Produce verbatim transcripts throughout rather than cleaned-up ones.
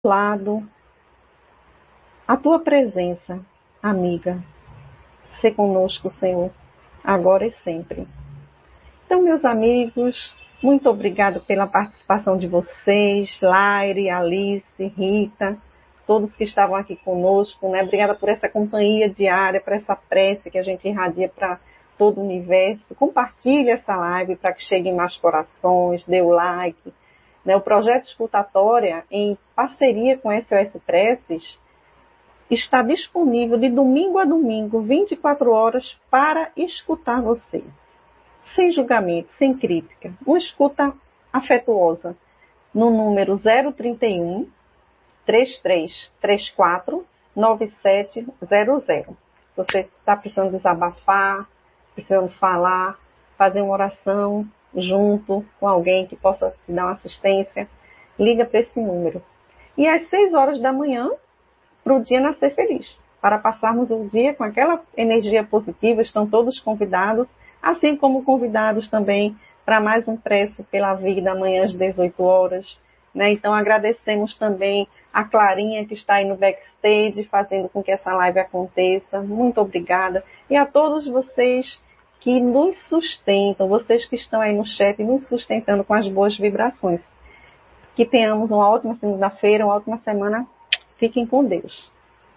lado, a tua presença, amiga, ser conosco, Senhor, agora e sempre. Então, meus amigos, muito obrigado pela participação de vocês, Laire, Alice, Rita, todos que estavam aqui conosco, né? Obrigada por essa companhia diária, por essa prece que a gente irradia para todo o universo. Compartilhe essa live para que chegue em mais corações, dê o like. Né? O projeto Escutatória, em parceria com S O S Preces, está disponível de domingo a domingo, vinte e quatro horas, para escutar você. Sem julgamento, sem crítica. Uma escuta afetuosa. No número zero trinta e um, três três três quatro, nove sete zero zero. Se você está precisando desabafar, precisando falar, fazer uma oração junto com alguém que possa te dar uma assistência, liga para esse número. E às seis horas da manhã, para o dia nascer feliz. Para passarmos o dia com aquela energia positiva, estão todos convidados, assim como convidados também para mais um Prece pela Vida, amanhã às dezoito horas. Né? Então agradecemos também a Clarinha que está aí no backstage, fazendo com que essa live aconteça. Muito obrigada. E a todos vocês que nos sustentam, vocês que estão aí no chat nos sustentando com as boas vibrações. Que tenhamos uma ótima segunda-feira, uma ótima semana. Fiquem com Deus.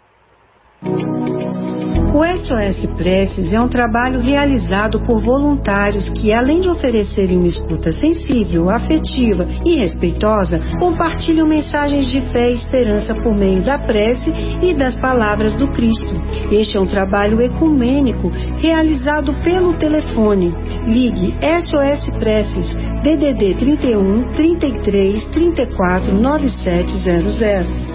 O S O S Preces é um trabalho realizado por voluntários que, além de oferecerem uma escuta sensível, afetiva e respeitosa, compartilham mensagens de fé e esperança por meio da prece e das palavras do Cristo. Este é um trabalho ecumênico realizado pelo telefone. Ligue S O S Preces D D D trinta e um, trinta e três, trinta e quatro, nove sete zero zero.